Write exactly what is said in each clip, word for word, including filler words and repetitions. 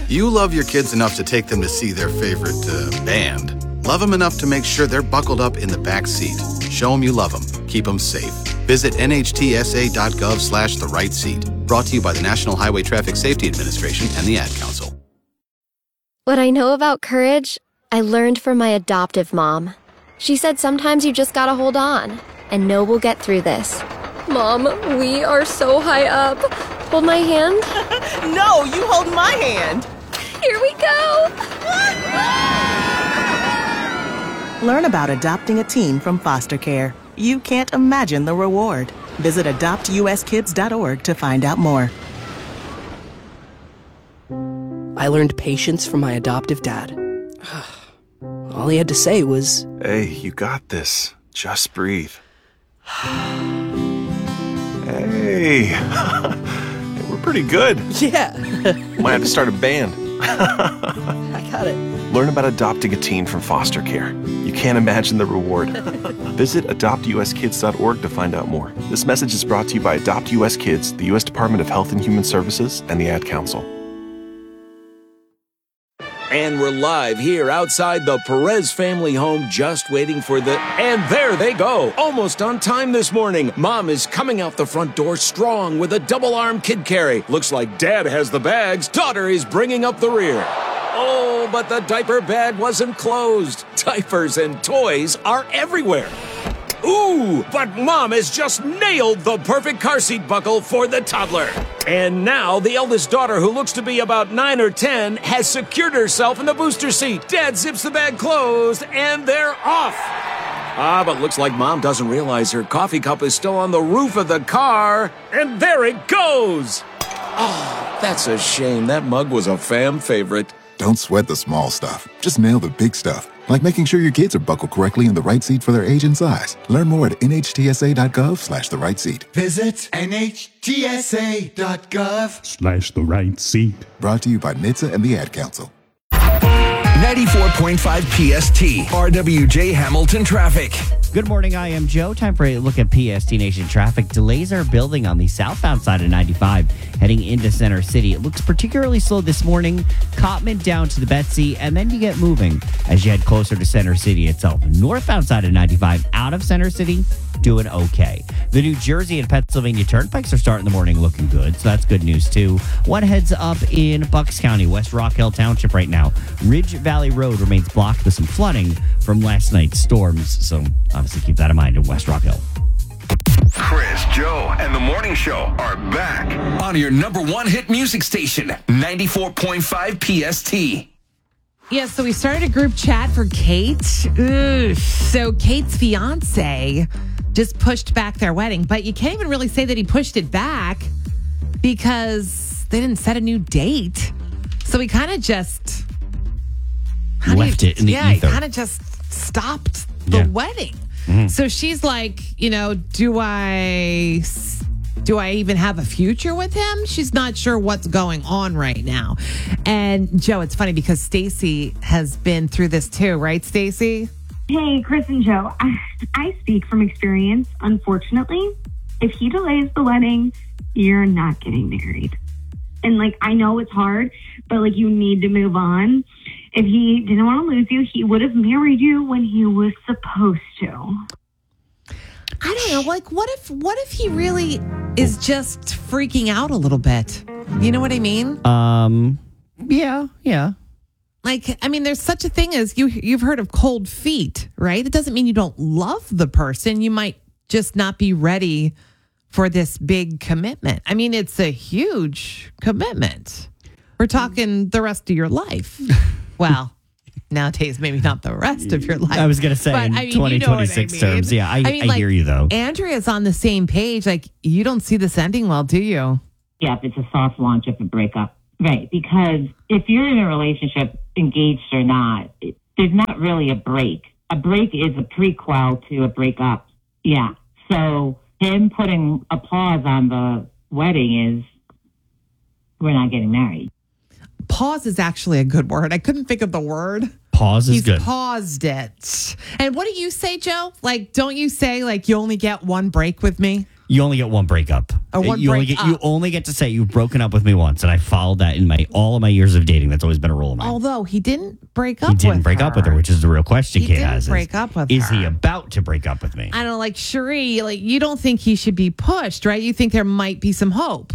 You love your kids enough to take them to see their favorite uh, band. Love them enough to make sure they're buckled up in the back seat. Show them you love them. Keep them safe. Visit nhtsa.gov slash the right seat. Brought to you by the National Highway Traffic Safety Administration and the Ad Council. What I know about courage, I learned from my adoptive mom. She said sometimes you just gotta hold on and know we'll get through this. Mom, we are so high up. Hold my hand. No, you hold my hand. Here we go. Learn about adopting a teen from foster care. You can't imagine the reward. Visit adopt u s kids dot org to find out more. I learned patience from my adoptive dad. All he had to say was, "Hey, you got this. Just breathe." Hey, we're pretty good. yeah. Might have to start a band. I got it. Learn about adopting a teen from foster care. You can't imagine the reward. Visit adopt u s kids dot org to find out more. This message is brought to you by Adopt U S Kids, the U S Department of Health and Human Services, and the Ad Council. And we're live here outside the Perez family home, just waiting for the... And there they go, almost on time this morning. Mom is coming out the front door strong with a double-arm kid carry. Looks like Dad has the bags. Daughter is bringing up the rear. Oh, but the diaper bag wasn't closed. Diapers and toys are everywhere. Ooh, but Mom has just nailed the perfect car seat buckle for the toddler. And now the eldest daughter, who looks to be about nine or ten, has secured herself in the booster seat. Dad zips the bag closed, and they're off. Ah, but looks like Mom doesn't realize her coffee cup is still on the roof of the car. And there it goes. Oh, that's a shame. That mug was a fam favorite. Don't sweat the small stuff. Just nail the big stuff, like making sure your kids are buckled correctly in the right seat for their age and size. Learn more at nhtsa.gov slash the right seat. Visit nhtsa.gov slash the right seat. Brought to you by N H T S A and the Ad Council. ninety-four point five P S T, R W J Hamilton Traffic. Good morning, I am Joe. Time for a look at P S T Nation traffic. Delays are building on the southbound side of ninety-five, heading into Center City. It looks particularly slow this morning. Cottman down to the Betsy, and then you get moving as you head closer to Center City itself. Northbound side of ninety-five, out of Center City, doing okay. The New Jersey and Pennsylvania turnpikes are starting the morning looking good, so that's good news too. One heads up in Bucks County, West Rock Hill Township right now. Ridge Valley Road remains blocked with some flooding from last night's storms, so obviously keep that in mind in West Rock Hill. Chris, Joe, and the Morning Show are back on your number one hit music station, ninety-four point five P S T. Yeah, so we started a group chat for Kate. Ugh. So Kate's fiance just pushed back their wedding, but you can't even really say that he pushed it back because they didn't set a new date. So he kind of just left you, it in the yeah, ether. he kind of just stopped the Yeah. wedding. Mm-hmm. So she's like, you know, do I do I even have a future with him? She's not sure what's going on right now. And Joe, it's funny because Stacy has been through this too, right, Stacy? Hey, Chris and Joe, I, I speak from experience. Unfortunately, if he delays the wedding, you're not getting married. And like, I know it's hard, but like, you need to move on. If he didn't want to lose you, he would have married you when he was supposed to. I don't know. Like, what if, what if he really is just freaking out a little bit? You know what I mean? Um, yeah, yeah. Like, I mean, there's such a thing as you, you've heard of cold feet, right? It doesn't mean you don't love the person. You might just not be ready for this big commitment. I mean, it's a huge commitment. We're talking the rest of your life. Well, nowadays, maybe not the rest of your life. I was going to say but, in I mean, twenty twenty-six you know what I mean. terms. Yeah, I, I, mean, I like, hear you, though. Andrea's on the same page. Like, you don't see this ending well, do you? Yeah, it's a soft launch of a breakup. Right, because if you're in a relationship, engaged or not, it, there's not really a break. A break is a prequel to a breakup. Yeah, so him putting a pause on the wedding is, we're not getting married. Pause is actually a good word. I couldn't think of the word. Pause is He's good. paused it. And what do you say, Joe? Like, don't you say, like, you only get one break with me? You only get one breakup. Or one you only break get you up. only get to say you've broken up with me once, and I followed that in my all of my years of dating. That's always been a rule of mine. Although he didn't break up He didn't with break her. up with her, which is the real question He Kate didn't has. is, break up with Is her. he about to break up with me? I don't know, like Cherie, like you don't think he should be pushed, right? You think there might be some hope.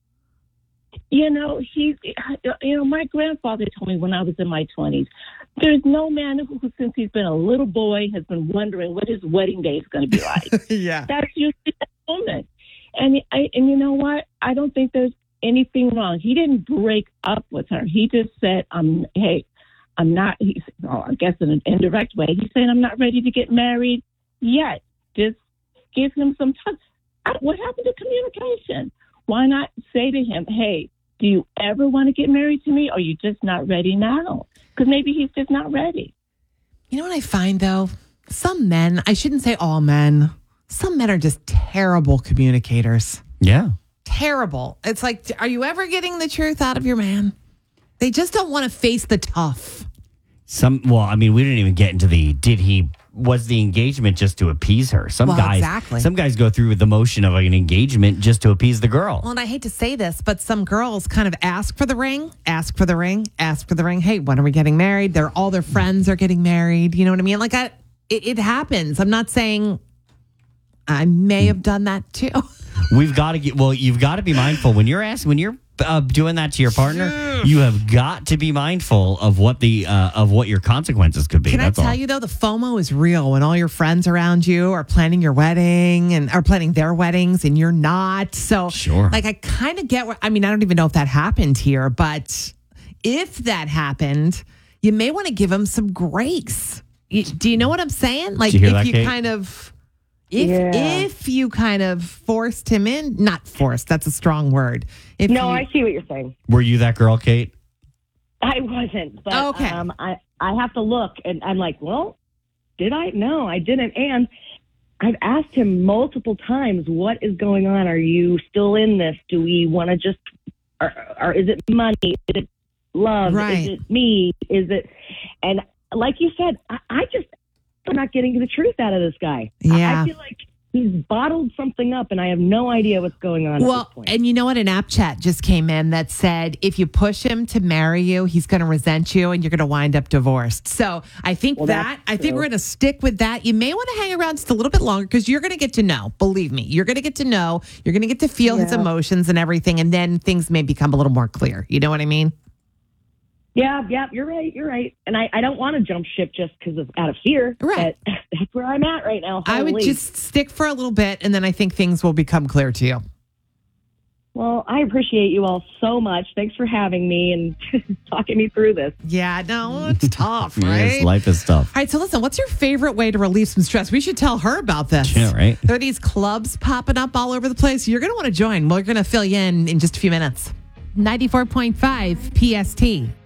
You know, he, you know, my grandfather told me when I was in my twenties, there's no man who, since he's been a little boy, has been wondering what his wedding day is going to be like. Yeah. That's usually that moment. And I, and you know what? I don't think there's anything wrong. He didn't break up with her. He just said, "I'm, hey, I'm not." He's, oh, I guess in an indirect way, he's saying, "I'm not ready to get married yet." Just give him some time. I, what happened to communication? Why not say to him, "Hey, do you ever want to get married to me? Or are you just not ready now?" Because maybe he's just not ready. You know what I find though? Some men, I shouldn't say all men, some men are just terrible communicators. Yeah. Terrible. It's like, are you ever getting the truth out of your man? They just don't want to face the tough. Some well, I mean, we didn't even get into the did he was the engagement just to appease her. Some Well, guys exactly. some guys go through with the motion of like an engagement just to appease the girl. Well, and I hate to say this, but some girls kind of ask for the ring, ask for the ring, ask for the ring. Hey, when are we getting married? They're all their friends are getting married. You know what I mean? Like I, it, it happens. I'm not saying I may have done that too. We've got to get well, you've got to be mindful when you're asking when you're uh, doing that to your partner, you have got to be mindful of what the uh, of what your consequences could be. Can That's I tell all. you though, the FOMO is real when all your friends around you are planning your wedding and are planning their weddings and you're not. So Sure. like I kind of get where I mean, I don't even know if that happened here, but if that happened, you may want to give them some grace. You- Do you know what I'm saying? Like Did you if hear that, you Kate? kind of if Yeah. if you kind of forced him in, not forced, that's a strong word. If No, you, I see what you're saying. Were you that girl, Kate? I wasn't, but Okay. um, I I have to look, and I'm like, well, did I? No, I didn't. And I've asked him multiple times, what is going on? Are you still in this? Do we want to just, or, or is it money? Is it love? Right. Is it me? Is it? And like you said, I, I just I'm not getting the truth out of this guy. I- Yeah. I feel like he's bottled something up, and I have no idea what's going on at Well, this point. and you know what? An app chat just came in that said if you push him to marry you, he's going to resent you and you're going to wind up divorced. So I think Well, that, that's I think true. we're going to stick with that. You may want to hang around just a little bit longer because you're going to get to know. Believe me, you're going to get to know. You're going to get to feel his Yeah. emotions and everything. And then things may become a little more clear. You know what I mean? Yeah, yeah, you're right. You're right. And I, I don't want to jump ship just because of out of fear. Right. But that's where I'm at right now. I would Holy. just stick for a little bit and then I think things will become clear to you. Well, I appreciate you all so much. Thanks for having me and talking me through this. Yeah, no, it's tough, right? Yes, life is tough. All right, so listen, what's your favorite way to relieve some stress? We should tell her about this. Yeah, right. There are these clubs popping up all over the place. You're going to want to join. We're going to fill you in in just a few minutes. ninety-four point five P S T.